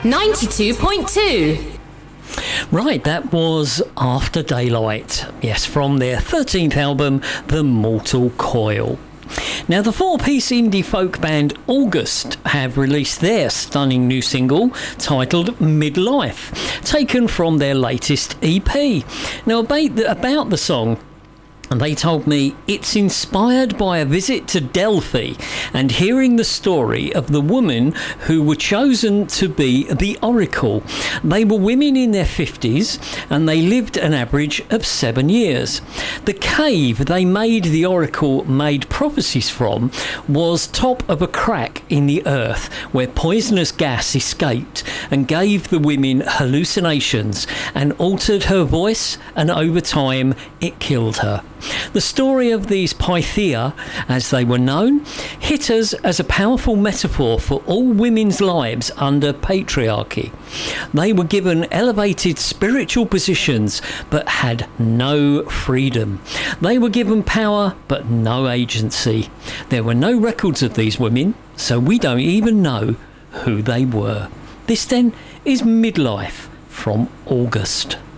92.2. Right, that was After Daylight. Yes, from their 13th album, The Mortal Coil. Now, the four-piece indie folk band August have released their stunning new single titled Midlife, taken from their latest EP. Now, about the song, and they told me it's inspired by a visit to Delphi and hearing the story of the women who were chosen to be the Oracle. They were women in their 50s and they lived an average of 7 years. The cave they made the Oracle made prophecies from was top of a crack in the earth where poisonous gas escaped and gave the women hallucinations and altered her voice, and over time it killed her. The story of these Pythia, as they were known, hit us as a powerful metaphor for all women's lives under patriarchy. They were given elevated spiritual positions but had no freedom. They were given power but no agency. There were no records of these women, so we don't even know who they were. This then is Midlife from August.